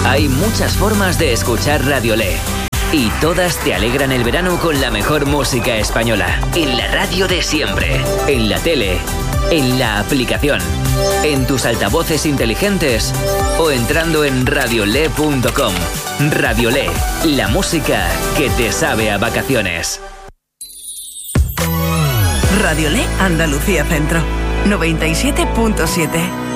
Hay muchas formas de escuchar Radiolé. Y todas te alegran el verano con la mejor música española. En la radio de siempre. En la tele. En la aplicación. En tus altavoces inteligentes. O entrando en radiolé.com. Radiolé. La música que te sabe a vacaciones. Radiolé Andalucía Centro. 97.7.